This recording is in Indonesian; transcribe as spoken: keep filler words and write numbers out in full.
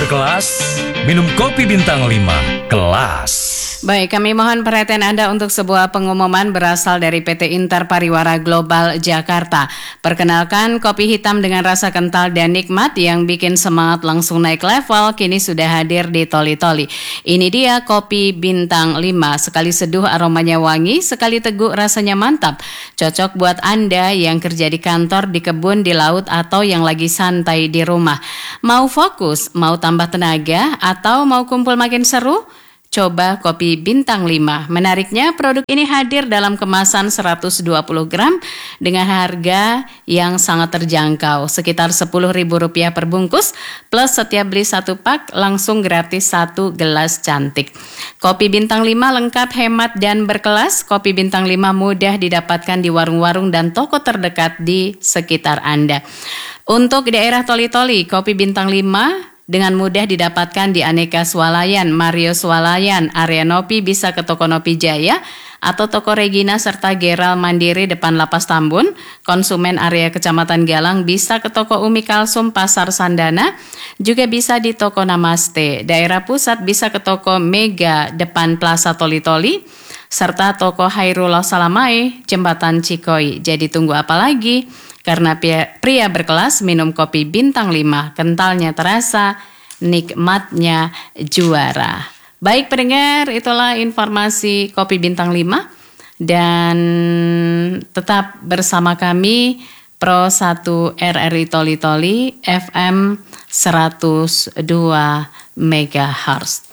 berkelas, minum kopi bintang lima, kelas. Baik, kami mohon perhatian Anda untuk sebuah pengumuman berasal dari P T Inter Pariwara Global Jakarta. Perkenalkan, kopi hitam dengan rasa kental dan nikmat yang bikin semangat langsung naik level kini sudah hadir di Toli Toli. Ini dia kopi bintang lima, sekali seduh aromanya wangi, sekali teguk rasanya mantap. Cocok buat Anda yang kerja di kantor, di kebun, di laut, atau yang lagi santai di rumah. Mau fokus, mau tambah tenaga, atau mau kumpul makin seru? Coba kopi bintang lima. Menariknya, produk ini hadir dalam kemasan seratus dua puluh gram dengan harga yang sangat terjangkau, sekitar sepuluh ribu rupiah per bungkus, plus setiap beli satu pak langsung gratis satu gelas cantik. Kopi bintang lima lengkap, hemat, dan berkelas. Kopi bintang lima mudah didapatkan di warung-warung dan toko terdekat di sekitar Anda. Untuk daerah Toli Toli, kopi bintang lima dengan mudah didapatkan di Aneka Swalayan, Mario Swalayan. Area Nopi bisa ke Toko Nopi Jaya atau Toko Regina serta Geral Mandiri depan Lapas Tambun. Konsumen area Kecamatan Galang bisa ke Toko Umi Kalsum Pasar Sandana, juga bisa di Toko Namaste. Daerah pusat bisa ke Toko Mega depan Plaza Toli Toli serta Toko Hairullah Salamai Jembatan Cikoi. Jadi tunggu apa lagi? Karena pria berkelas minum kopi bintang lima, kentalnya terasa, nikmatnya juara. Baik pendengar, itulah informasi kopi bintang lima. Dan tetap bersama kami Pro satu R R I Toli Toli F M seratus dua megahertz.